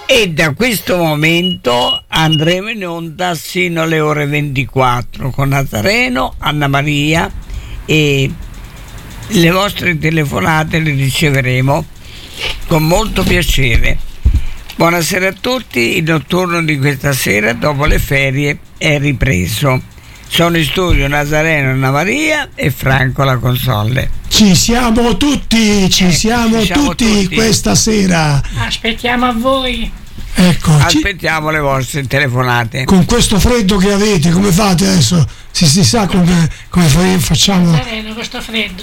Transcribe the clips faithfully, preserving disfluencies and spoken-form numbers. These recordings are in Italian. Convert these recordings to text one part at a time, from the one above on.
E da questo momento andremo in onda sino alle ore ventiquattro con Nazareno, Anna Maria, e le vostre telefonate le riceveremo con molto piacere. Buonasera a tutti, il notturno di questa sera dopo le ferie è ripreso. Sono in studio Nazareno, Anna Maria e Franco la console. Ci siamo tutti, ci, ecco, siamo, ci siamo tutti, tutti questa sera. Aspettiamo a voi. Ecco, aspettiamo ci... le vostre telefonate. Con questo freddo che avete, come fate adesso? Si, si sa come, come facciamo? Nazareno, questo freddo.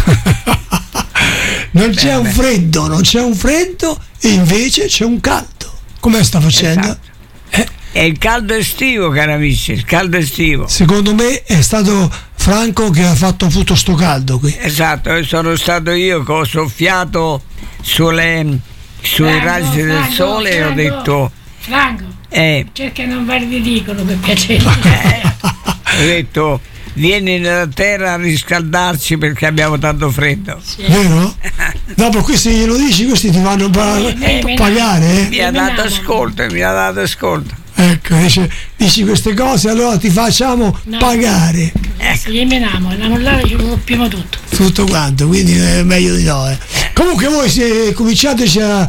Non c'è bene, un freddo, non c'è un freddo e invece c'è un caldo. Come sta facendo? Esatto. Eh? È il caldo estivo, cari amici, il caldo estivo. Secondo me è stato Franco che ha fatto appunto sto caldo qui. Esatto, sono stato io che ho soffiato sulle, sui Franco, raggi del Franco, sole Franco, e ho detto... Franco, eh, cerca di non far ridicolo per piacere. Eh, ho detto... Vieni nella terra a riscaldarci perché abbiamo tanto freddo. Sì. Vero? Dopo questi glielo dici, questi ti vanno a eh, pagare. Eh? Mi ha dato ascolto, mi ha dato ascolto. Ecco, dice, dici queste cose, allora ti facciamo no. pagare. Eh, se gli meniamo, andiamo là e ci rompiamo tutto. Tutto quanto, quindi è meglio di no. Eh. Comunque voi se cominciateci a,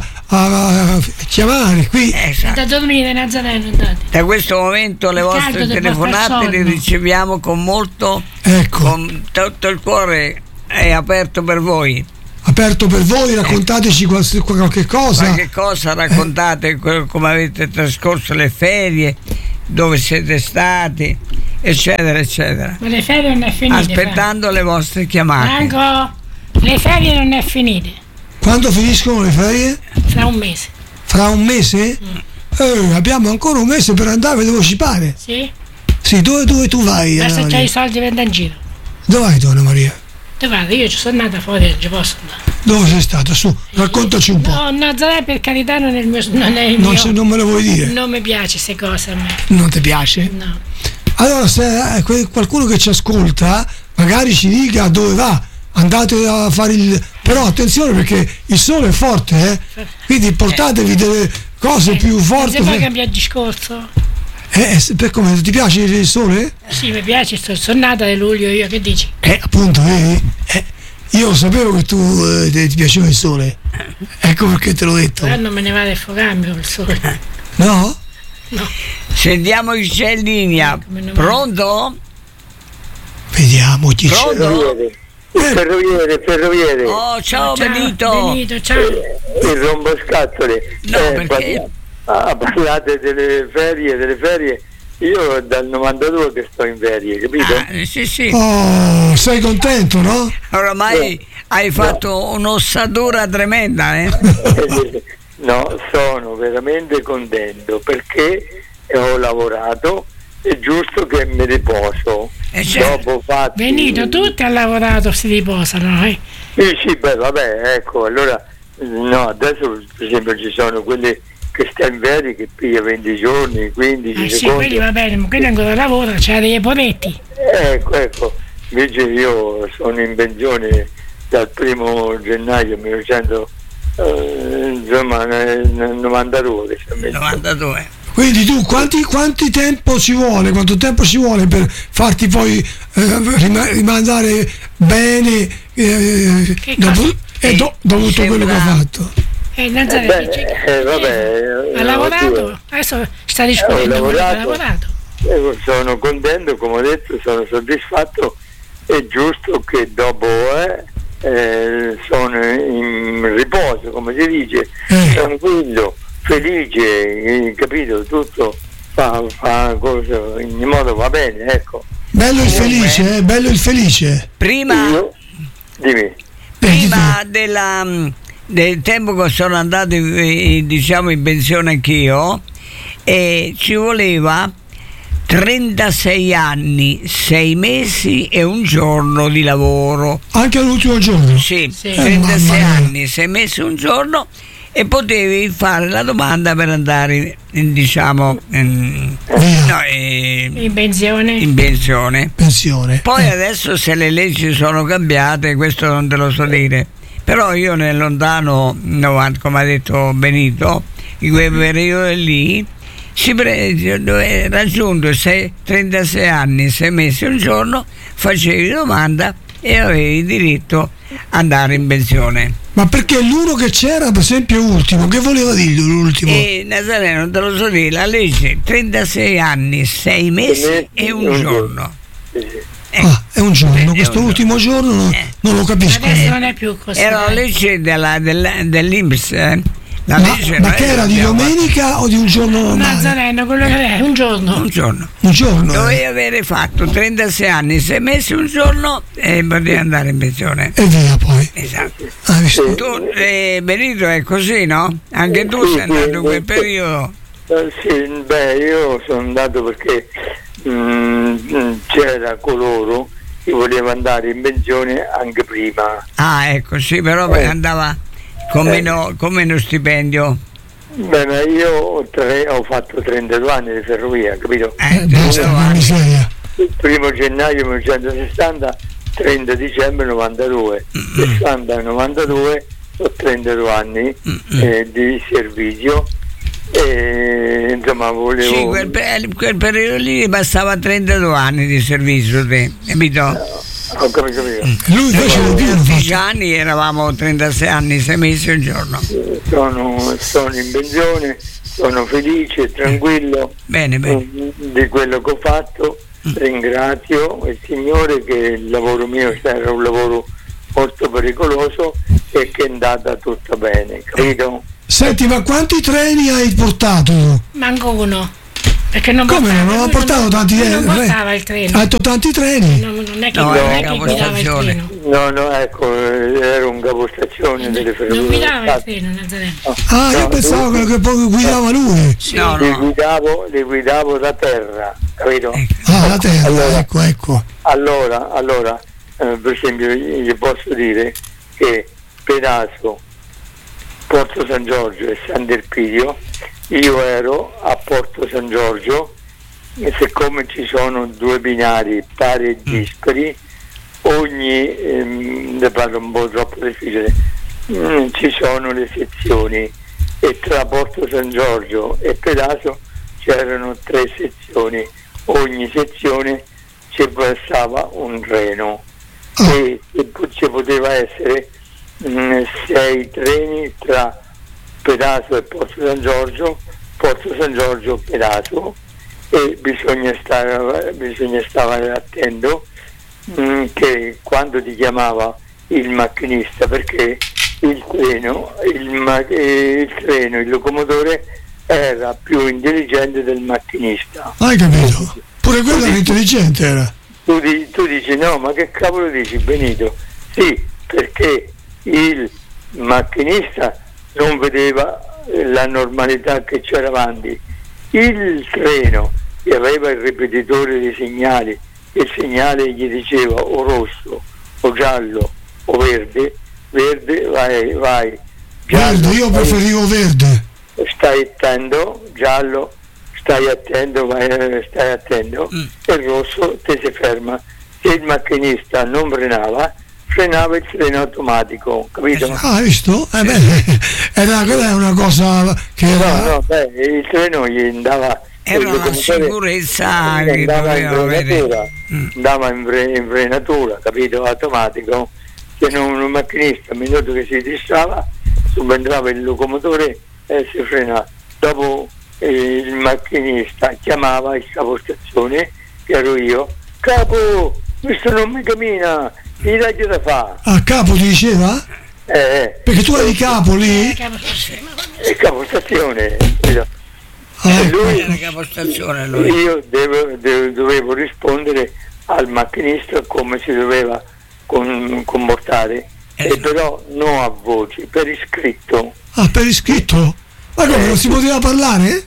a chiamare qui. Esatto. Da dormire Nazareno, andate. Da questo momento le il vostre telefonate le riceviamo con molto, ecco, con tutto il cuore è aperto per voi. Aperto per voi, raccontateci qualche, qualche cosa. Qualche cosa, raccontate eh. come avete trascorso le ferie, dove siete stati, eccetera, eccetera. Ma le ferie non è finite. Aspettando Franco. Le vostre chiamate. Franco, le ferie non è finite. Quando finiscono le ferie? Fra un mese. Fra un mese? Mm. Eh, abbiamo ancora un mese per andare dove ci pare. Sì? Sì, dove, dove tu vai? Basta c'hai i soldi per andare in giro. Dove vai tu, Anna Maria? Dove vado? Io ci sono andata fuori, non ci posso andare. Dove sei stata? Su, raccontaci un po'. No, Nazareno per carità non è il mio. Non, è il non, mio, se, non me lo vuoi dire? Non mi piace queste cose a me. Non ti piace? No. Allora, se qualcuno che ci ascolta, magari ci dica dove va. Andate a fare il. Però attenzione perché il sole è forte, eh? Quindi portatevi delle cose eh, più forti. Se puoi cambiare discorso. Eh, per come ti piace il sole? Sì, mi piace, sono nata di luglio io, che dici? Eh, appunto, vedi? Eh, io sapevo che tu eh, ti piaceva il sole. Ecco perché te l'ho detto. Però non me ne vado a fogarmi col sole. No? No. Sentiamo chi c'è in linea. Pronto? Vediamo chi Pronto? c'è. Il ferroviere, il ferroviere. Oh, ciao, ciao Benito. Benito, ciao. Il romboscatole. No, eh, perché? Ah, parlate delle ferie, delle ferie. Io dal novantadue che sto in ferie, capito? Ah, sì, sì. Oh, sei contento, no? Oramai no. Hai fatto no. un'ossatura tremenda, eh? No, sono veramente contento perché ho lavorato, è giusto che mi riposo. Eh, certo. Dopo fatti... Benito, tutti hanno lavorato, si riposano, eh? Sì, sì, beh, vabbè, ecco, allora, no, adesso per esempio ci sono quelli che sta in ferie che piglia venti giorni, quindici ah, sì, secondi. quelli va bene, ma quelli ancora lavorano, c'è dei povetti. Ecco, ecco, invece io sono in pensione dal primo gennaio millenovecento, eh, insomma, nel novantadue. novantadue. Quindi tu quanti, quanti tempo ci vuole, quanto tempo ci vuole per farti poi eh, rimandare bene eh, dopo, eh, do, dopo tutto quello che ha fatto? Eh, Nazareno, eh beh, eh, vabbè, ha lavorato? Adesso sta discutendo, ho lavorato, ha lavorato. Eh, sono contento, come ho detto, sono soddisfatto. È giusto che dopo eh, eh, sono in riposo, come si dice, eh. tranquillo, felice, capito? Tutto fa, fa cosa, in modo va bene, ecco. Bello il felice, eh? Bello il felice. Prima, io, dimmi. prima della, del tempo che sono andato in, diciamo in pensione anch'io, e ci voleva trentasei anni, sei mesi e un giorno di lavoro. Anche all'ultimo giorno? Sì, sì. trentasei eh, anni, sei mesi e un giorno, e potevi fare la domanda per andare in, diciamo in, no, in, in pensione. In pensione. pensione. Poi eh. adesso se le leggi sono cambiate, questo non te lo so dire, Però io nel lontano novanta, come ha detto Benito, in quel periodo lì si pre- raggiunto sei, trentasei anni, sei mesi un giorno, facevi domanda e avevi diritto ad andare in pensione. Ma perché l'uno che c'era, per esempio, ultimo, che voleva dire l'ultimo? E Nazareno, te lo so dire, la legge trentasei anni, sei mesi e un giorno. Eh, ah, è un giorno, questo ultimo giorno, giorno non, eh. non lo capisco. Adesso non è più così. Era la legge della, della, dell'I N P S, eh? La ma, legge ma che era di domenica fatto. O di un giorno normale? Nazareno, quello che è un giorno. Un giorno. Un giorno. Dovevi eh. avere fatto trentasei anni, sei mesi, un giorno e potevi andare in pensione. E via poi. Esatto. Ah, visto? Tu, eh, Benito, è così, no? Anche tu sì, sei andato sì, in quel sì. periodo. Eh, sì, beh, io sono andato perché mh, c'era coloro che voleva andare in pensione anche prima. Ah, ecco, sì, però eh. andava con, eh. meno, con meno stipendio. Beh, ma io ho, tre, ho fatto trentadue anni di ferrovia, capito? Eh, il primo gennaio millenovecentosessanta, trenta dicembre novantadue, sessanta novantadue, ho trentadue anni eh, di servizio. E, insomma, volevo. Sì, quel, quel periodo lì passava trentadue anni di servizio, te, capito? No, ho capito io. Lui invece di undici anni eravamo trentasei anni, sei mesi un giorno. Sono, sono in pensione, sono felice e tranquillo bene, bene. di quello che ho fatto. Mm. Ringrazio il Signore che il lavoro mio era un lavoro molto pericoloso e che è andata tutto bene, capito? Senti, ma quanti treni hai portato tu? Manco uno. Perché non come portava, non ha portato non, tanti treni? Non portava il treno. Ha detto tanti treni? No, non è che, no, non è che guidava il treno. No, no, ecco, era un capostazione delle ferrovie. Non guidava il treno, Nazareno. No, ah, no, io pensavo lui, che poi guidava lui. Sì, no, li, no. guidavo, li guidavo da terra, capito? Ah, da terra, allora, ecco, ecco. Allora, allora eh, per esempio, gli posso dire che Pedaso, Porto San Giorgio e San Delpidio, io ero a Porto San Giorgio e siccome ci sono due binari pari e dispari, ogni, ehm, ne parlo un po' troppo difficile, mh, ci sono le sezioni e tra Porto San Giorgio e Pedaso c'erano tre sezioni, ogni sezione ci passava un treno oh. e ci poteva essere mh, sei treni tra Pedaso e Porto San Giorgio, Porto San Giorgio Pedaso, e bisogna stare, bisogna stare attento mh, che quando ti chiamava il macchinista, perché il treno, il, ma- eh, il treno, il locomotore era più intelligente del macchinista. Hai capito? Pure quello era intelligente era. Tu, di, tu dici no, ma che cavolo dici, Benito? Sì, perché il macchinista non vedeva la normalità che c'era avanti. Il treno che aveva il ripetitore dei segnali, il segnale gli diceva o rosso o giallo o verde, verde vai, vai. Giallo, verde, io preferivo verde. Stai attento, giallo, stai attento, vai, stai attento, mm. e il rosso te si ferma. Se il macchinista non frenava, frenava il freno automatico, capito? Ah, hai visto? Eh beh, era, quella è una cosa che era... No, no, beh, il treno gli andava... Era una sicurezza che andava in frenatura, mm. andava in, fre- in frenatura, capito? Automatico. Se non un macchinista, un minuto che si distrava, subentrava il locomotore e si frenava. Dopo eh, il macchinista chiamava il capostazione, che ero io, capo, questo non mi cammina, gli dai da fare. Ah, capo ti diceva? Eh, eh. Perché tu eri capo lì? È capostazione. Ah, e lui, era capostazione lui. Io devo, devo, dovevo rispondere al macchinista come si doveva con, comportare, eh. e però non a voce, per iscritto. Ah, per iscritto? Ma come, eh, non si poteva parlare?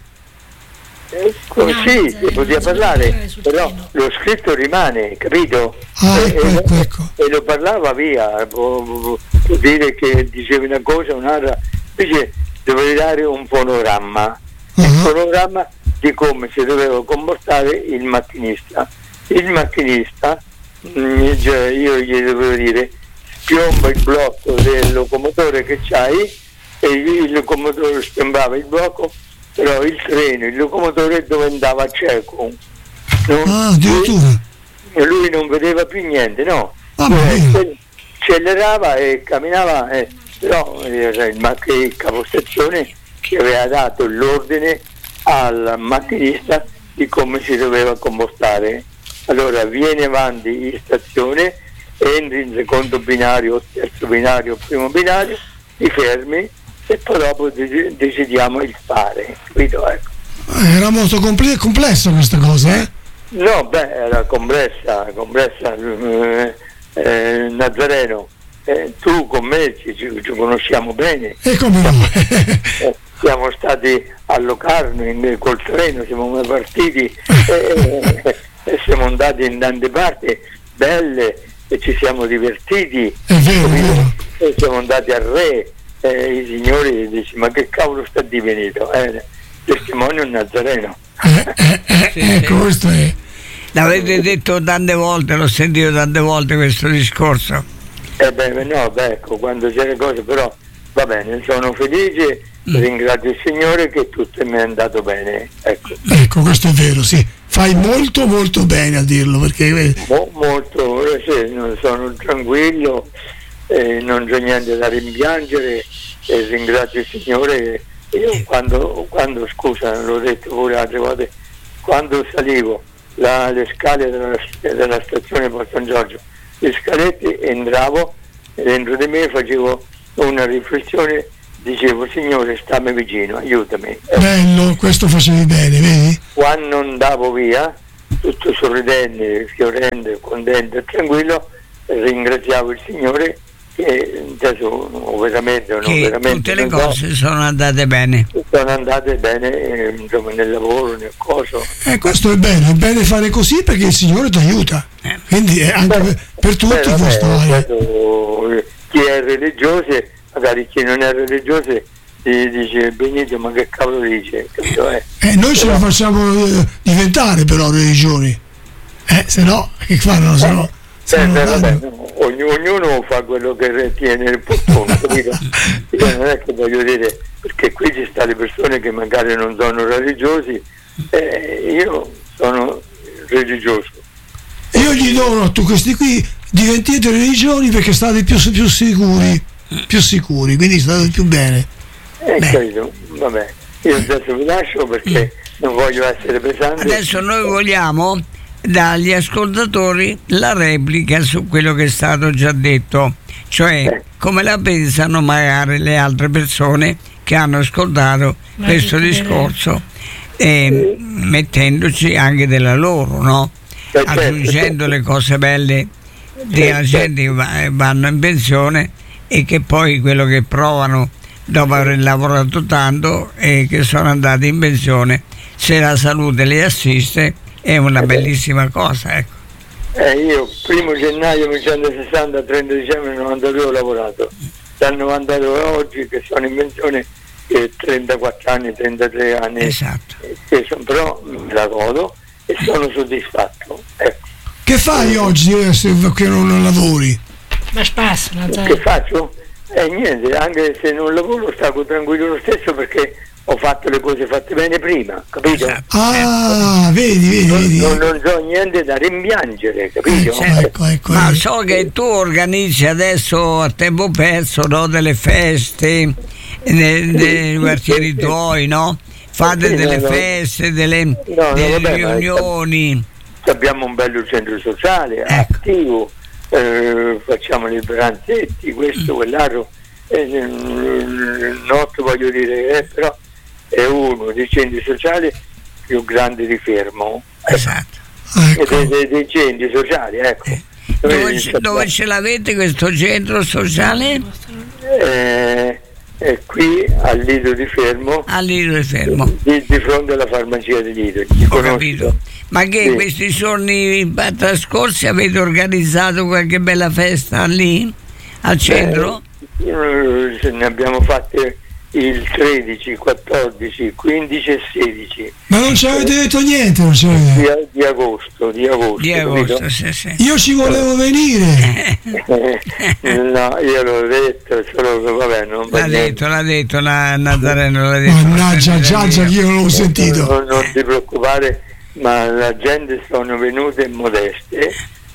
Eh, no, sì, si poteva parlare, però lo scritto rimane, capito? Ah, e, ecco, e, ecco, ecco. e lo parlava via, può, può dire che diceva una cosa, un'altra, invece dovevi dare un fonogramma, uh-huh. il fonogramma di come si doveva comportare il macchinista. Il macchinista, io gli dovevo dire, piomba il blocco del locomotore che c'hai e il locomotore spiombava il blocco, però il treno, il locomotore dove andava cieco. Non, ah, addirittura. Lui, lui non vedeva più niente, no. Ah, eh, accelerava e camminava, eh, però era il, il capostazione che aveva dato l'ordine al macchinista di come si doveva comportare. Allora vieni avanti in stazione, entri in secondo binario, terzo binario, primo binario, ti fermi e poi dopo decidiamo il fare, capito? Ecco. Era molto compl- complessa questa cosa, eh? No, beh, era complessa, complessa, eh, eh, Nazareno, eh, tu con me ci, ci conosciamo bene. E come no? eh, siamo stati a Locarno in, col treno, siamo partiti e eh, eh, siamo andati in tante parti belle e ci siamo divertiti. È vero, è vero. E siamo andati a Re, eh, i signori dicono ma che cavolo sta divenendo? Eh, testimonio Nazareno. Eh, eh, eh, Sì, ecco, sì. questo è. L'avete detto tante volte, l'ho sentito tante volte questo discorso. Eh beh, no, beh, ecco, quando c'è le cose, però va bene, sono felice, Mm. ringrazio il Signore che tutto mi è andato bene, ecco. Ecco, questo è vero, sì. Fai molto molto bene a dirlo, perché eh, Mo- molto, eh, sì, non sono tranquillo, eh, non c'è niente da rimpiangere, e ringrazio il Signore. Io quando, quando scusa, l'ho detto pure altre volte, quando salivo la, le scale della, della stazione Porto San Giorgio, le scalette, entravo e dentro di me facevo una riflessione, dicevo Signore stammi vicino, aiutami. Eh, bello, questo facevi bene, vedi? quando andavo via, tutto sorridente, fiorente, contento e tranquillo, ringraziavo il Signore che adesso veramente, non Che veramente tutte le non so, cose sono andate bene. sono andate bene, eh, insomma, nel lavoro, nel coso. E questo è bene, è bene fare così perché il Signore ti aiuta. Eh. Quindi eh, anche per, per tutti Beh, può vabbè, stare. certo, eh, chi è religioso, magari chi non è religioso ti dice Benito ma che cavolo dice, capito? Eh, Eh, noi ce però- la facciamo eh, diventare però religioni. Eh, se no, che fanno? Se no, se Eh, non beh, vanno. vabbè, no, ogni- ognuno fa quello che ritiene opportuno, capito? Io non è che voglio dire, perché qui ci stanno le persone che magari non sono religiosi, eh, io sono religioso. Io gli dono a tu questi qui, diventate religioni perché state più, più sicuri, più sicuri, quindi state più bene. Eh, Beh. capito? Vabbè, io adesso vi lascio perché non voglio essere pesante. Adesso noi vogliamo dagli ascoltatori la replica su quello che è stato già detto, cioè Eh. come la pensano magari le altre persone che hanno ascoltato Ma questo che discorso, eh, mettendoci anche della loro, no? Eh, certo, Aggiungendo certo. le cose belle della Certo. gente che va- vanno in pensione e che poi quello che provano dopo aver lavorato tanto e che sono andati in pensione, se la salute li assiste, è una bellissima cosa, ecco. Eh, io primo gennaio millenovecentosessanta, trenta dicembre novantadue ho lavorato, dal novantadue a oggi che sono in pensione, eh, trentaquattro anni, trentatré anni, Esatto. eh, che son- però me la godo e sono soddisfatto. Ecco. Che fai oggi eh, se che non, non lavori? Ma spasso, Che Nazareno. faccio? Eh niente, anche se non lavoro stavo tranquillo lo stesso perché ho fatto le cose fatte bene prima, capito? Esatto. Ah, vedi, vedi, Non, vedi. non, non ho niente da rimpiangere, capito? certo. Ecco, ecco. Ma eh. so che tu organizzi adesso a tempo perso, no, delle feste nei, nei quartieri tuoi, no? Fate Sì, delle no, no. feste, delle, No, no, delle vabbè, ma- riunioni. Abbiamo un bello centro sociale, Ecco. attivo, eh, facciamo i pranzetti, questo, quell'altro, eh, il nostro voglio dire, eh, però è uno dei centri sociali più grandi di Fermo, Esatto. e Ecco. dei, dei- dei centri sociali, ecco. Dove, Noi ce, dove ce l'avete questo centro sociale? eh, è qui al Lido di Fermo, A Lido di Fermo. di, di fronte alla farmacia di Lido. Ci Ho conosci? capito. Ma che Sì. questi giorni trascorsi avete organizzato qualche bella festa lì al centro? Eh, ne abbiamo fatte il tredici, quattordici, quindici e sedici. Ma non ci avete detto niente, non ci avete di, di agosto, di agosto. Di agosto, sì, sì. Io ci volevo venire. No, io l'ho detto, solo che vabbè, non va L'ha niente. detto, l'ha detto la Nazareno, l'ha detto. Mannaggia, Giaggia, che io non l'ho sentito. Non, non ti preoccupare, ma la gente sono venute modeste,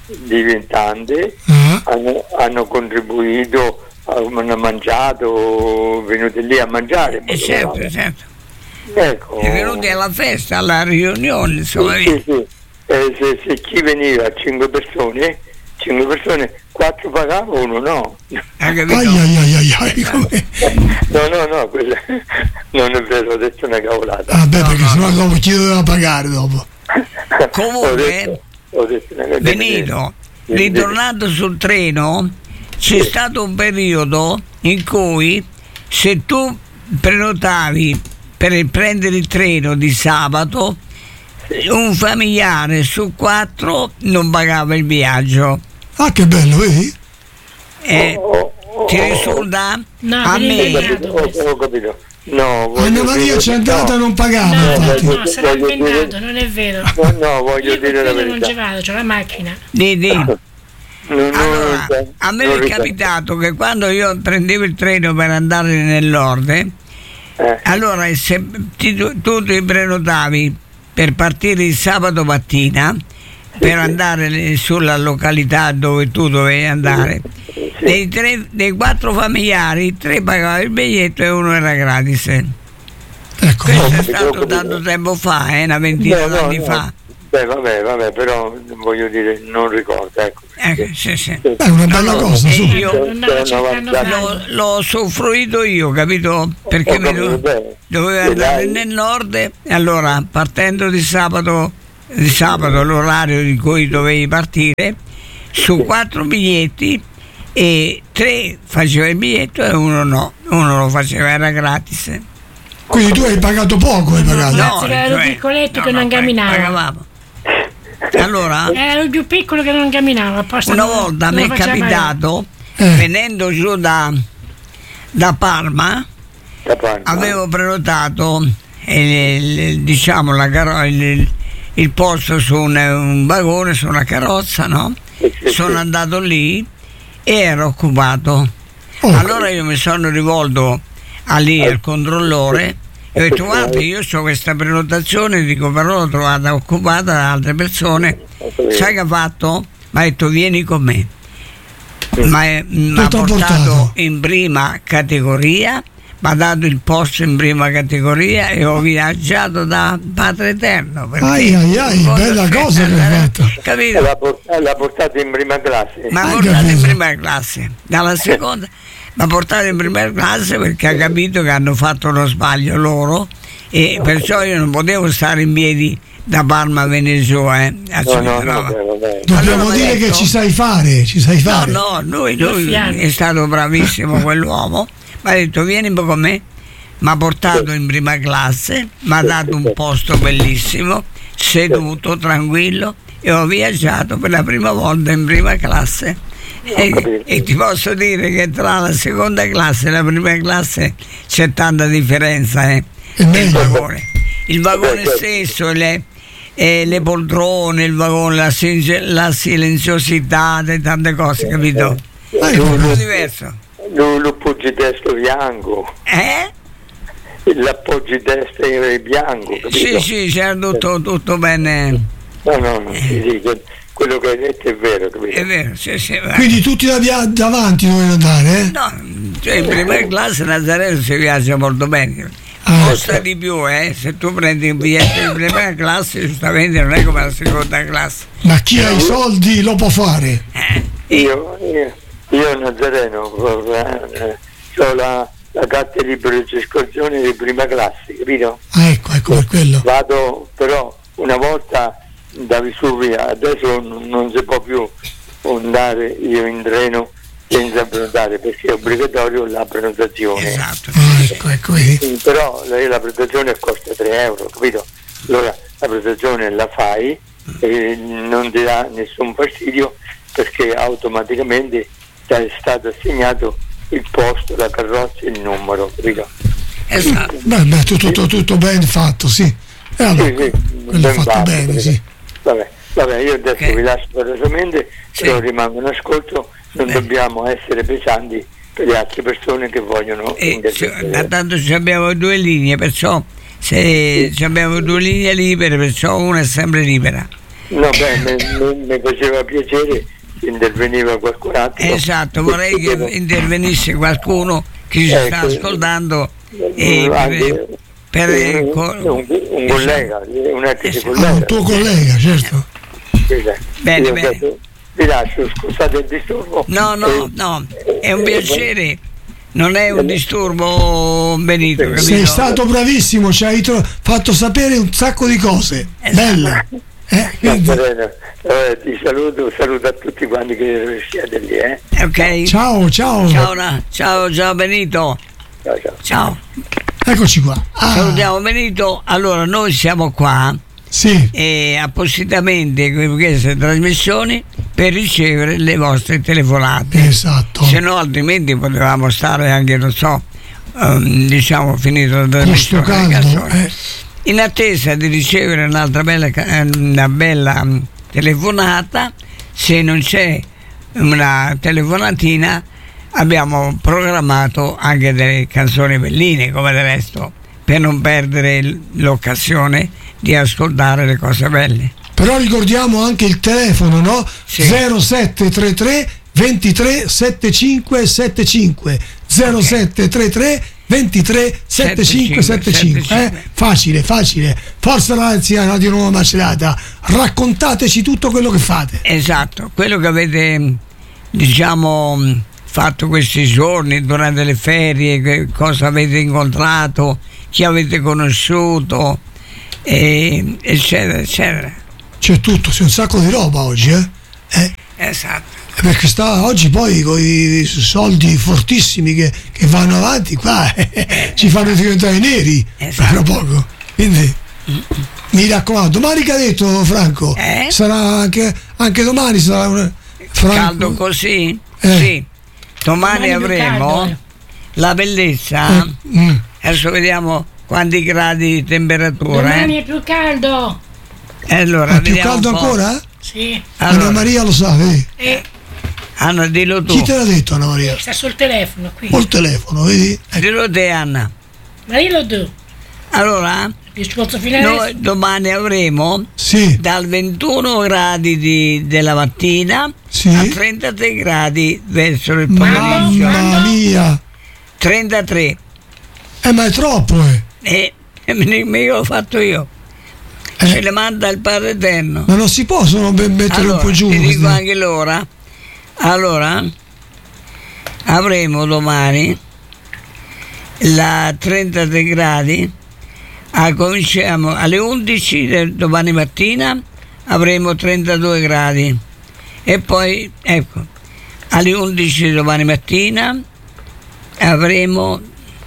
diventate, Ah. hanno, hanno contribuito, hanno mangiato, venute lì a mangiare. Eh, certo, certo. Ecco. È venuti alla festa, alla riunione, insomma. Sì, sì, sì. Eh, se, se chi veniva cinque persone, cinque persone, quattro pagava, uno no. Ha capito? Ai ai ai ai, ai come... No, no, no, quella non è vero, ho detto una cavolata. Ah beh, No, perché no, sennò no. dopo chi doveva pagare dopo? Comunque, ho detto, ho detto una cavolata. Benito, ritornato sul treno, c'è stato un periodo in cui se tu prenotavi per prendere il treno di sabato, un familiare su quattro non pagava il viaggio. Ah, che bello, vedi? Eh, Oh, oh, ti oh, risulta? No, A mi Ho me, ricordo. capito, ho, ho capito. No, voglio Anna Maria dire- c'è andata e no, non pagava, No, infatti. no, sarà Voglio dire- inventato, non è vero. no, no, voglio Io per dire la quello non ci verità. vado, c'ho la macchina. di, di. Non- non- Allora, non- a me non è ricordo. capitato che quando io prendevo il treno per andare nel nord, Eh, allora se ti- tu ti prenotavi per partire il sabato mattina per andare sulla località dove tu dovevi andare, sì. dei, tre, dei quattro familiari, tre pagavano il biglietto e uno era gratis. Ecco, Questo è capito, ho stato capito. tanto tempo fa, eh, una ventina No, no, d'anni no. fa. Beh, vabbè, vabbè, però voglio dire, non ricordo, ecco. Ecco, sì, sì. beh, è una bella No, no, cosa, e su. io- Non andavo cercando avanzati. L'ho, fare. l'ho soffruito io, capito? Perché Ho mi capito do- bene. dovevo E andare dai. nel nord e allora partendo di sabato, di sabato l'orario di cui dovevi partire, su quattro biglietti e tre faceva il biglietto e uno no, uno lo faceva, era gratis. Quindi tu hai pagato poco, hai pagato. Grazie, che era il piccoletto che non pag- camminava. pagavamo. Allora, Era il più piccolo che non camminava. Apposta una non- volta non mi lo è faceva capitato, Eh. venendo giù da, da Parma, Da Parma. avevo prenotato eh, il- il- diciamo la caro- il, il posto su un, un vagone, su una carrozza, no? Sì, sì, Sono sì. andato lì e ero occupato. Oh. Allora io mi sono rivolto a lì al controllore e ho detto guarda, io ho questa prenotazione, dico però l'ho trovata occupata da altre persone. Sai che ha fatto? Mi ha detto vieni con me. Ma mi ha t'ha portato portato? in prima categoria, mi ha dato il posto in prima categoria e ho viaggiato da Padre Eterno. perché Ai, ai, ai, voglio bella sempre cosa che hai andare- fatto. Capito? L'ha port- l'ha portato in prima classe. Mi ha Hai portato in capito? prima classe, dalla seconda mi ha portato in prima classe perché ha capito che hanno fatto uno sbaglio loro e perciò io non potevo stare in piedi da Parma a venire giù, eh. a No, no, no, Cittadella. vabbè, vabbè. Dobbiamo Allora, dire detto- che ci sai fare, ci sai No, fare. no, lui, lui Ruffiano. è stato bravissimo quell'uomo, mi ha detto vieni un po' con me, mi ha portato in prima classe, mi ha dato un posto bellissimo, seduto, tranquillo e ho viaggiato per la prima volta in prima classe. E, e ti posso dire che tra la seconda classe e la prima classe c'è tanta differenza, eh. È Il meglio. vagone, il vagone stesso, le, eh, le poltrone, il vagone, la, singe- la silenziosità di tante cose, capito? Eh, È tutto diverso. Lo, lo poggi destro bianco, Eh? l'appoggi destro è bianco, Sì, capito? sì, c'era tutto, tutto bene. No, no, no, sì, sì, que- quello che hai detto è vero, capito? È vero, sì, sì. va. Quindi tutti da via- davanti dovevano andare, eh? No, cioè in prima classe Nazareno si viaggia molto bene. Ah, Costa di più, eh? Se tu prendi un biglietto in prima classe, giustamente non è come la seconda classe. ma chi ha i soldi lo può fare. Eh, Io, io, io Nazareno, eh, ho la, la carta di escursione di prima classe, capito? Ah, ecco, ecco per quello. Vado, però una volta da Vesuvia, adesso non, non si può più andare io in treno senza prenotare perché è obbligatorio la prenotazione. esatto. Ah, ecco, ecco, vedi. Sì, però la, la prenotazione costa tre euro, capito? Allora la prenotazione la fai e non ti dà nessun fastidio perché automaticamente ti è stato assegnato il posto, la carrozza e il numero, capito? Esatto. Beh, beh, tutto, tutto, tutto ben fatto, sì. E allora, Sì, sì, quello ben fatto fatto, bene, perché- sì. Vabbè, vabbè, io adesso Ok. vi lascio velocemente, Sì. però rimango in ascolto, non Bene. dobbiamo essere pesanti per le altre persone che vogliono E intervenire. se- tanto ci abbiamo due linee, perciò se ci abbiamo due linee libere, perciò una è sempre libera. No, beh, mi, mi- mi faceva piacere se interveniva qualcun altro. Esatto, vorrei che Perché- intervenisse qualcuno che ci sta Ecco, ascoltando e anche- per, per un, co- un- un collega, un ex Esatto. Ah, collega. un tuo collega, certo. Esatto. Bene, Io bene. adesso vi lascio, scusate il disturbo. No, no, Eh, no, è un eh, piacere, non è un disturbo, Benito, Sì. capito? Sei stato bravissimo, ci hai tro- fatto sapere un sacco di cose. Esatto. Belle. Eh, quindi- Nazareno, eh, ti saluto, saluto a tutti quanti che siete lì, eh. Ok? ciao, ciao. Ciao, Na- ciao, ciao Benito, Ciao, ciao. ciao. Eccoci qua. Ah, Salutiamo Benito, allora noi siamo qua sì. e appositamente con queste trasmissioni per ricevere le vostre telefonate. Esatto. Se no altrimenti potevamo stare anche, non so, ehm, diciamo finito la Con sto trasmissione, le caldo. canzoni. eh. In attesa di ricevere un'altra bella, ca- eh, una bella mm, telefonata, se non c'è una telefonatina abbiamo programmato anche delle canzoni belline come del resto, per non perdere l- l'occasione di ascoltare le cose belle. Però ricordiamo anche il telefono, no? Sì. zero sette tre tre ventitré settantacinque settantacinque zero sette tre tre ventitré settantacinque settantacinque eh? Facile, facile. Forza Lazio, Radio Nuova Macerata, raccontateci tutto quello che fate. Esatto, quello che avete, diciamo, mh, fatto questi giorni durante le ferie, che cosa avete incontrato, chi avete conosciuto, e- eccetera, eccetera. C'è tutto, c'è un sacco di roba oggi, eh? Eh, Esatto. perché sta oggi poi con i soldi fortissimi che, che vanno avanti qua eh, ci fanno diventare neri Esatto. tra poco. Quindi mi raccomando, domani che ha detto Franco? Eh? Sarà anche, anche domani sarà un Franco. Caldo così? Eh. Sì. Domani Domani più avremo caldo, eh. la bellezza. Eh, mm. Adesso vediamo quanti gradi di temperatura. Domani Eh. è più caldo. E allora, Ah, più vediamo caldo un po'. ancora? Sì. Allora, Anna Maria lo sa, vedi? E Anna, dillo tu. Chi te l'ha detto Anna Maria? sta sul telefono qui. Col telefono, vedi? Eh, Dillo te, Anna. Ma io lo do. Allora, Il discorso finale. noi domani avremo sì, dal ventuno gradi di- della mattina Sì. a trentatré gradi verso il Mamma pomeriggio. mamma mia, trentatré. eh, ma è troppo, eh. E e me ne- me l'ho fatto io. Eh. Ce le manda il Padre Eterno. Ma non si possono ben mettere Allora, un po' giù. ti questi- dico anche l'ora. Allora, avremo domani la trentatré gradi. Ah, cominciamo alle undici del domani mattina, avremo trentadue gradi. E poi, ecco, alle undici domani mattina avremo,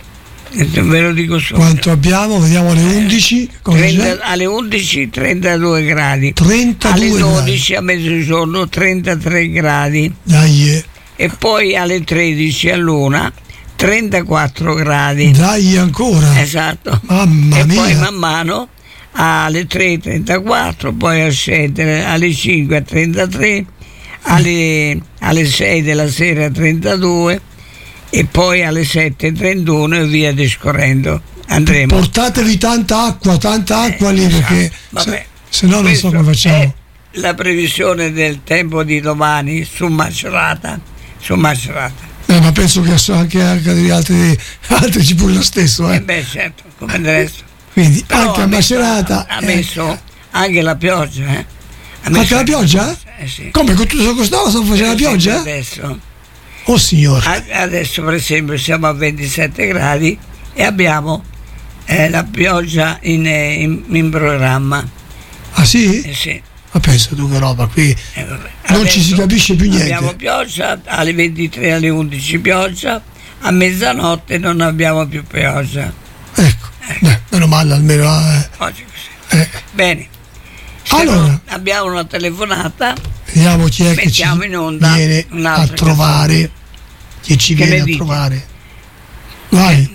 ve lo dico subito, Quanto abbiamo? Vediamo alle undici. Cosa trenta c'è? alle undici trentadue gradi. trentadue Alle gradi. dodici a mezzogiorno trentatré gradi Dai, eh. e poi alle tredici all'una trentaquattro gradi. Dai ancora. Esatto. Mamma e mia. poi man mano alle tre trentaquattro, poi a scendere alle cinque a trentatré, alle, alle sei della sera a trentadue e poi alle sette trentuno e via discorrendo. Andremo. Portatevi tanta acqua, tanta acqua lì, Esatto. perché Vabbè. se, se no non so Questo come facciamo. è la previsione del tempo di domani su Macerata. Su Macerata. Eh, ma penso che so- anche, anche degli altri, altri ci pure lo stesso, E eh. beh, certo, come del resto. Quindi Però anche ha a messo- Macerata. ha eh, messo anche la pioggia, eh. Ha Anche messo- la pioggia? Eh sì. Come con tutto questo sto facendo la Per pioggia? esempio Adesso, Oh signore. a- adesso per esempio siamo a ventisette gradi e abbiamo eh, la pioggia in, eh, in- in programma. Ah sì? Eh sì. Ma pensa tu che roba qui. Eh, vabbè. Non ci si Adesso capisce più niente. Abbiamo pioggia alle ventitré, alle undici pioggia, a mezzanotte non abbiamo più pioggia. Ecco. Beh, meno male almeno. eh. Oggi così. Eh, Bene. Se Allora. no, abbiamo una telefonata. Vediamo chi è che ci Mettiamo in onda viene a un'altra trovare. Chi ci Che viene ne a dite? trovare. Vai. Va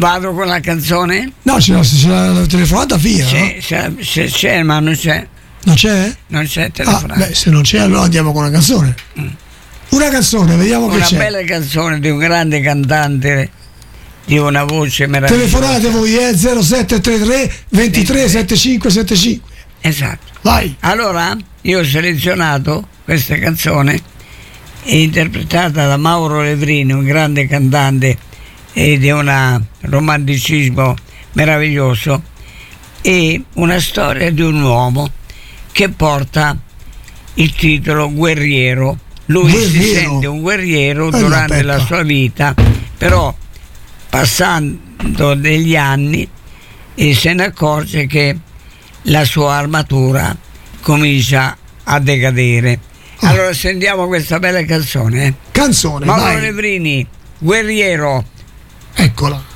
Vado con la canzone? No, c'è la, c'è la telefonata via. C'è, No? c'è, c'è, c'è, ma non c'è. Non c'è? Non c'è Ah, telefonata. beh, se non c'è allora andiamo con una canzone. Mm. Una canzone, vediamo che Una c'è. bella canzone di un grande cantante, di una voce meravigliosa. Telefonate voi, eh, zero sette tre tre ventitré settantacinque settantacinque. Esatto. Vai. Allora, io ho selezionato questa canzone, è interpretata da Mauro Levrini, un grande cantante ed è un romanticismo meraviglioso, e una storia di un uomo che porta il titolo Guerriero. Lui si Guerriero. sente un guerriero Bella durante peppa. la sua vita, però passando degli anni e se ne accorge che la sua armatura comincia a decadere. Ah. Allora sentiamo questa bella canzone. eh. Canzone, Mauro vai. Levrini, Guerriero. Eccola.